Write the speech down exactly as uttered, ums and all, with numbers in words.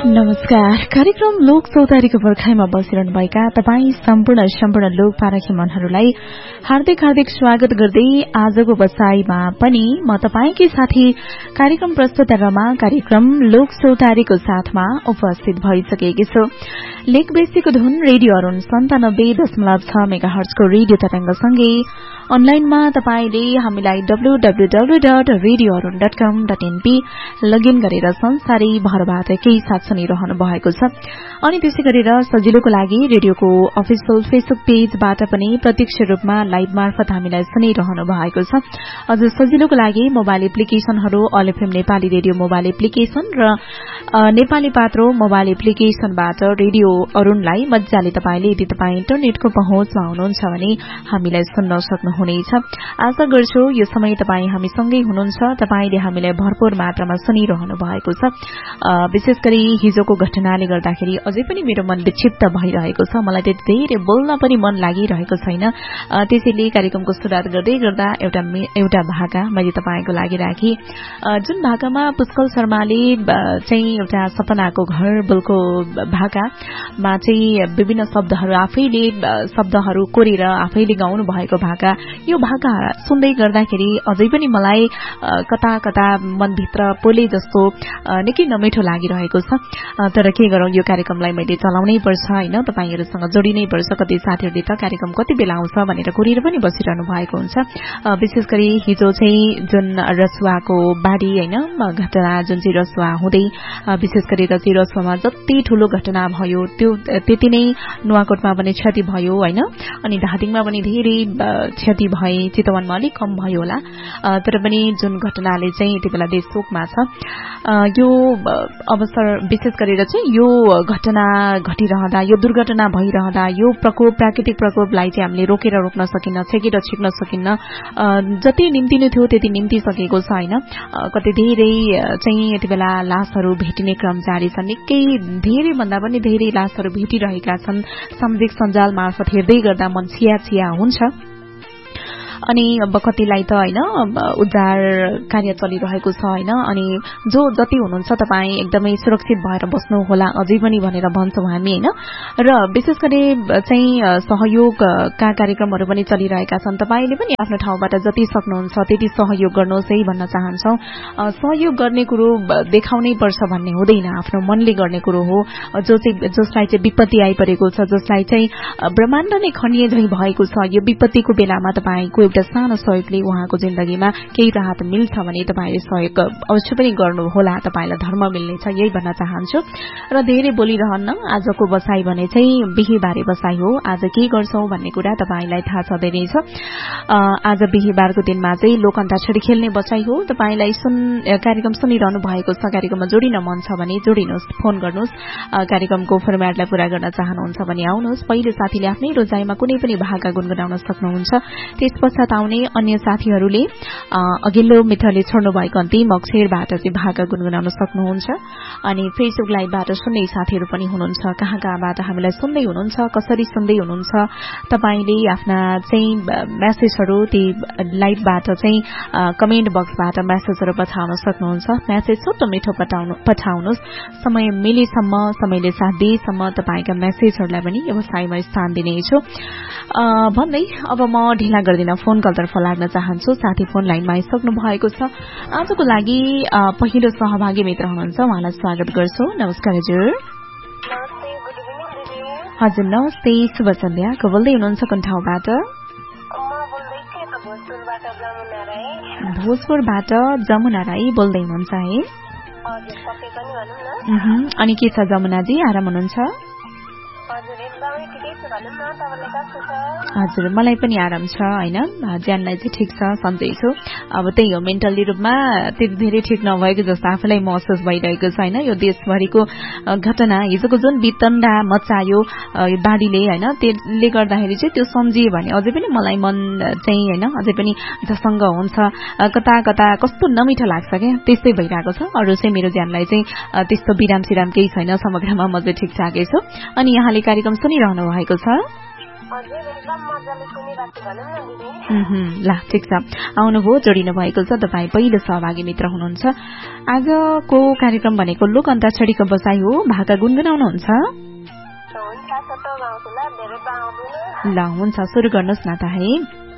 नमस्कार। कार्यक्रम लोक चौतारीको पर्खाइमा बसिरहनुभएका तपाईँ सम्पूर्ण सम्पूर्ण लोक पारखी मनहरूलाई हार्दिक हार्दिक स्वागत गर्दै आजको बसाईमा पनि म तपाईंकै साथी कार्यक्रम प्रस्तुतरमा कार्यक्रम लोक चौतारीको साथमा उपस्थित भइसकेकी छु। लेकबेसीको धुन रेडियो अरुण सन्तानब्बे दशमलव छ मेगा हर्जको रेडियो तरंगसँगै अनलाइनमा तपाईले हामीलाई W W W dot radio Arun dot कम डट एनपी लगइन गरेर संसारै भरबाट केही साथ सुनिरहनु भएको छ। अनि त्यसै गरेर सजिलोको लागि रेडियोको अफिसियल फेसबुक पेजबाट पनि प्रत्यक्ष रूपमा लाइभ मार्फत हामीलाई सुनिरहनु भएको छ। अझ सजिलोको लागि mobile एप्लिकेशनहरू all FM Nepali radio mobile application र नेपाली पात्रो मोबाइल एप्लिकेशनबाट रेडियो अरुणलाई मजाले तपाईले यदि तपाईँ इन्टरनेटको पहुँचमा हुनुहुन्छ भने हामीलाई सुन्न सक्नुहुनेछ। आशा गर्छु यो समय तपाईँ हामीसँगै हुनुहुन्छ, तपाईले हामीलाई भरपूर मात्रामा सुनिरहनु भएको छ। विशेष गरी हिजोको घटनाले गर्दाखेरि अझै पनि मेरो मन विक्षिप्त भइरहेको छ, मलाई त्यति धेरै बोल्न पनि मन लागिरहेको छैन। त्यसैले कार्यक्रमको सुरुवात गर्दै गर्दा एउटा एउटा भाका मैले तपाईको लागि राखे, जुन भाकामा पुष्कल शर्माले चाहिँ एउटा सपनाको घर बोलको भाकामा चाहिँ विभिन्न शब्दहरू आफैले शब्दहरू कोरेर आफैले गाउनु भएको भाका। यो भाका सुन्दै गर्दाखेरि अझै पनि मलाई कता कता मनभित्र पोले जस्तो निकै नमिठो लागिरहेको छ। तर के गरौं, यो कार्यक्रमलाई मैले चलाउनै पर्छ हैन, तपाईहरुसँग जोडिनै पर्छ। कति साथीहरुले त कार्यक्रम कति बेला आउँछ भनेर कोरेर पनि बसिरहनु भएको हुन्छ। विशेष गरी हिजो चाहिँ जुन रसुवाको बाढी हैन घटना जुन चाहिँ रसुवा हुँदै विशेष गरेर चाहिँ रसुवामा जति ठूलो घटना भयो त्यो त्यति नै नुवाकोटमा पनि क्षति भयो हैन, अनि धादिङमा पनि धेरै क्षति भए, चितवनमा अलिक कम भयो होला। तर पनि जुन घटनाले चाहिँ यति बेला देश शोकमा छ, यो अवसर विशेष गरेर चाहिँ यो घटना घटिरहँदा, यो दुर्घटना भइरहँदा यो प्रकोप प्राकृतिक प्रकोपलाई चाहिँ हामीले रोकेर रोक्न सकिन्न, छेकेर छेक्न सकिन्न। जति निम्तिनु थियो त्यति निम्ति सकेको छ हैन। कति धेरै चाहिँ यति बेला लासहरू भेटिने क्रम जारी छ, निकै धेरै भन्दा पनि धेरै लासहरू भेटिरहेका छन्। सामाजिक सञ्जाल मार्फत हेर्दै गर्दा मन छिया छिया हुन्छ। अनि अब कतिलाई त हैन उद्धार कार्य चलिरहेको छ हैन, अनि जो जति हुनुहुन्छ तपाई एकदमै सुरक्षित भएर बस्नु होला अझै पनि भनेर भन्छौं हामी हैन। र विशेष गरी चाहिँ सहयोगका कार्यक्रमहरू पनि चलिरहेका छन्। तपाईले पनि आफ्नो ठाउँबाट जति सक्नुहुन्छ त्यति सहयोग गर्नुहोस् है भन्न चाहन्छौं। सहयोग गर्ने कुरो देखाउनै पर्छ भन्ने हुँदैन, आफ्नो मनले गर्ने कुरो हो। जो चाहिँ जसलाई चाहिँ विपत्ति आइपरेको छ, जसलाई चाहिँ ब्रह्माण्ड नै खनिए झै भएको छ, यो विपत्तिको बेलामा तपाईको एउटा सानो सहयोगले उहाँको जिन्दगीमा केही राहत मिल्छ भने तपाईले सहयोग अवश्य पनि गर्नु होला, तपाईलाई धर्म मिल्नेछ, यही भन्न चाहन्छु। र धेरै बोलिरहन्न, आजको बसाई भने चाहिँ बिहीबारे बसाई हो। आज के गर्छौं भन्ने कुरा तपाईलाई थाहा छँदै नै छ। आज बिहीबारको दिनमा चाहिँ लोक अन्ताक्षरी खेल्ने बसाई हो। तपाईलाई सुन कार्यक्रम सुनिरहनु भएको छ, कार्यक्रममा जोडिन मन छ भने जोडिनुहोस्, फोन गर्नुहोस्। कार्यक्रमको फर्म्याटलाई पूरा गर्न चाहनुहुन्छ भने आउनुहोस्। पहिले साथीले आफ्नै रोजाइमा कुनै पनि भाका गुनगुनाउन सक्नुहुन्छ। त्यसपछि आउने अन्य साथीहरूले अघिल्लो मित्रले छोड्नु भएको अन्तिम अक्षरबाट चाहिँ भाका गुनगुनाउन सक्नुहुन्छ। अनि फेसबुक लाइभबाट सुन्ने साथीहरू पनि हुनुहुन्छ, कहाँ कहाँबाट हामीलाई सुन्दै हुनुहुन्छ, कसरी सुन्दै हुनुहुन्छ, तपाईले आफ्ना चाहिँ मेसेजहरू ती लाइभबाट चाहिँ कमेन्ट बक्सबाट मेसेजहरू पठाउन सक्नुहुन्छ। मेसेज छोटो मिठो पठाउनुहोस्, समय मिलेसम्म, समयले साथ दिएसम्म तपाईका मेसेजहरूलाई पनि व्यवसायमा स्थान दिनेछु भन्दै अब म ढिला गर्दिन, फोन कलतर्फ लाग्न चाहन्छु। साथी फोन लाइनमा आइसक्नु भएको छ। आजको लागि पहिलो सहभागी मित्र हुनुहुन्छ, उहाँलाई स्वागत गर्छु। नमस्कार हजुर। हजुर नमस्ते, शुभ सन्ध्या। को बोल्दै हुनुहुन्छ, कुन ठाउँबाट? भोजपुरबाट जमुना राई बोल्दै हुनुहुन्छ है? अनि के छ जमुनाजी, आराम हुनुहुन्छ? हजुर मलाई पनि आराम छ हैन, ज्यानलाई चाहिँ ठिक छ, सन्चै छु। अब त्यही हो, मेन्टली रूपमा त्यति धेरै ठिक नभएको जस्तो आफूलाई महसुस भइरहेको छ हैन। यो देशभरिको घटना, हिजोको जुन वितण्डा मचायो यो बाढीले हैन, त्यसले गर्दाखेरि चाहिँ त्यो सम्झिए भने अझै पनि मलाई मन चाहिँ हैन अझै पनि झसङ्ग हुन्छ, कता कता कस्तो नमिठो लाग्छ क्या, त्यस्तै भइरहेको छ। अरू चाहिँ मेरो ज्यानलाई चाहिँ त्यस्तो विराम सिराम केही छैन, समग्रमा म चाहिँ ठिकठाकै छु। अनि यहाँले कार्यक्रम सुनिरहनु भएको छ? ल ठिक छ, आउनुभयो, जोडिनु भएको छ। तपाईँ पहिलो सहभागी मित्र हुनुहुन्छ। आजको कार्यक्रम भनेको लोक अन्ताक्षरीको बसाई हो। भाका गुनगुनाउनुहुन्छ? ल हुन्छ, सुरु गर्नुहोस् न त है।